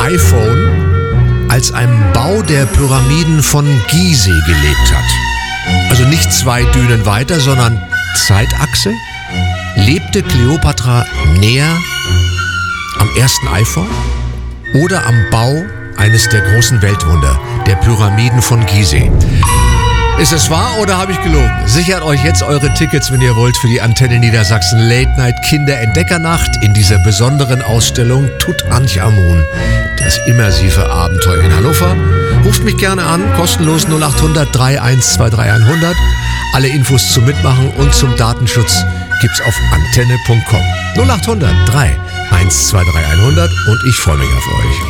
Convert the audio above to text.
iPhone als einem Bau der Pyramiden von Gizeh gelebt hat. Also nicht 2 Dünen weiter, sondern Zeitachse. Lebte Kleopatra näher am ersten iPhone oder am Bau eines der großen Weltwunder, der Pyramiden von Gizeh? Ist es wahr oder habe ich gelogen? Sichert euch jetzt eure Tickets, wenn ihr wollt, für die Antenne Niedersachsen Late Night Kinder-Entdeckernacht in dieser besonderen Ausstellung Tutanchamun, das immersive Abenteuer in Hannover. Ruft mich gerne an, kostenlos 0800 3123 100. Alle Infos zum Mitmachen und zum Datenschutz gibt's auf antenne.com. 0800 3123 100 und ich freue mich auf euch.